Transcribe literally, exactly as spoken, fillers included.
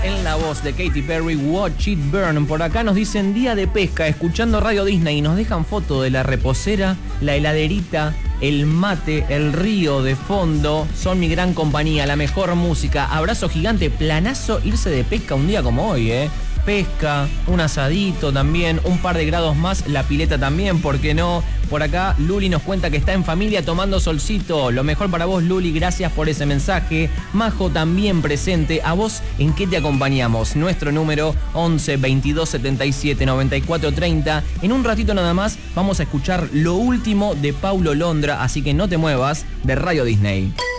en la voz de Katy Perry, Watch It Burn. Por acá nos dicen día de pesca, escuchando Radio Disney, y nos dejan foto de la reposera, la heladerita, el mate, el río de fondo. Son mi gran compañía, la mejor música. Abrazo gigante, planazo irse de pesca un día como hoy, ¿eh? Pesca, un asadito también, un par de grados más, la pileta también, ¿por qué no? Por acá Luli nos cuenta que está en familia tomando solcito. Lo mejor para vos, Luli, gracias por ese mensaje. Majo también presente. ¿A vos en qué te acompañamos? Nuestro número once veintidós setenta y siete noventa y cuatro treinta. En un ratito nada más vamos a escuchar lo último de Paulo Londra, así que no te muevas de Radio Disney.